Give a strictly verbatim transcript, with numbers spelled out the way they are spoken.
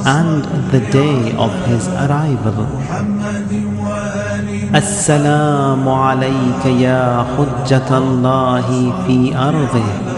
and the day of his arrival. Assalamu alayka ya hujjat Allahi fi ardih